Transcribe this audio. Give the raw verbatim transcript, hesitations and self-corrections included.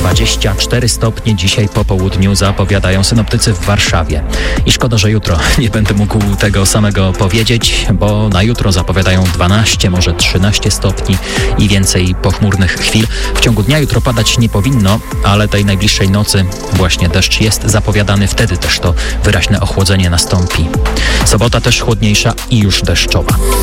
dwadzieścia cztery stopnie dzisiaj po południu zapowiadają synoptycy w Warszawie. I szkoda, że jutro nie będę mógł tego samego powiedzieć, bo na jutro zapowiadają dwanaście, może trzynaście stopni i więcej pochmurnych chwil. W ciągu dnia jutro padać nie powinno, ale tej najbliższej nocy właśnie deszcz jest zapowiadany. Wtedy też to wyraźne ochłodzenie nastąpi. Sobota też chłodniejsza i już deszczowa.